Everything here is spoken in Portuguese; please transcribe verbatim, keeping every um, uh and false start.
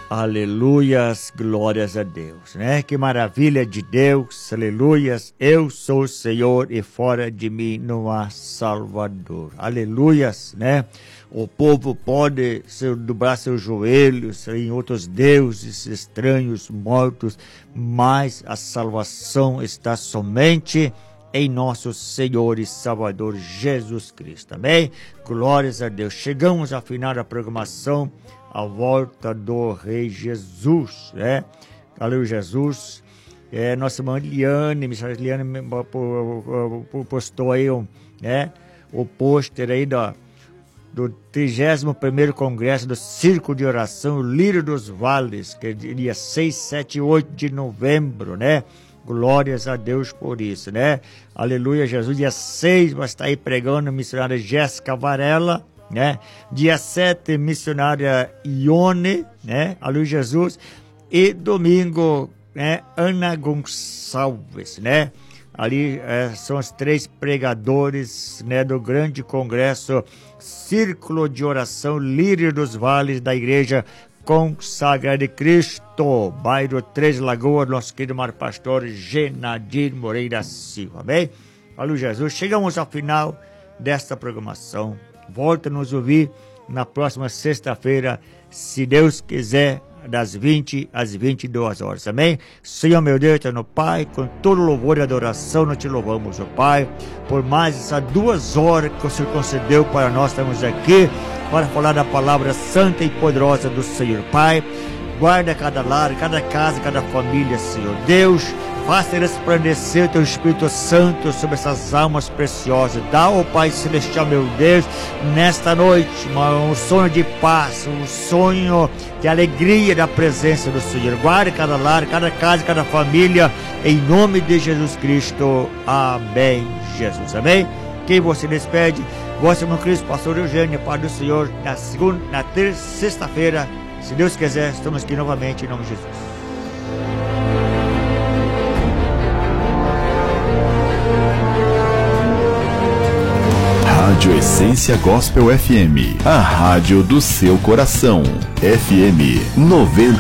Aleluias, glórias a Deus, né? Que maravilha de Deus, aleluias. Eu sou o Senhor e fora de mim não há Salvador. Aleluias, né? O povo pode dobrar seus joelhos em outros deuses estranhos, mortos, mas a salvação está somente em nosso Senhor e Salvador Jesus Cristo. Amém? Glórias a Deus. Chegamos ao final da programação, a volta do Rei Jesus, né? Aleluia, Jesus. É, nossa irmã Eliane, missionária Eliane, postou aí um, né, o pôster aí da, do trigésimo primeiro Congresso do Círculo de Oração, o Lírio dos Vales, que é dia seis, sete e oito de novembro, né? Glórias a Deus por isso, né? Aleluia, Jesus. Dia seis vai estar aí pregando a missionária Jéssica Varela, né? Dia sete, missionária Ione, né? Aleluia, Jesus. E domingo, né? Ana Gonçalves, né? Ali é, são os três pregadores, né, do grande congresso Círculo de Oração Lírio dos Vales da Igreja Consagrada de Cristo, bairro Três Lagoas, nosso querido Mar Pastor Genadir Moreira Silva. Amém? Aleluia, Jesus. Chegamos ao final desta programação. Volta a nos ouvir na próxima sexta-feira, se Deus quiser, das vinte às vinte e duas horas. Amém? Senhor meu Deus, eterno Pai, com todo louvor e adoração, nós te louvamos, ó Pai, por mais essas duas horas que o Senhor concedeu para nós. Estamos aqui para falar da palavra santa e poderosa do Senhor. Pai, guarda cada lar, cada casa, cada família, Senhor. Deus, faça resplandecer o teu Espírito Santo sobre essas almas preciosas. Dá, ó Pai Celestial, meu Deus, nesta noite, um sonho de paz, um sonho de alegria da presença do Senhor. Guarda cada lar, cada casa, cada família, em nome de Jesus Cristo. Amém, Jesus. Amém? Quem você despede? Vosso irmão Cristo, pastor Eugênio, Pai do Senhor, na segunda, na terça, sexta-feira, se Deus quiser, estamos aqui novamente em nome de Jesus. Rádio Essência Gospel F M, a rádio do seu coração. F M noventa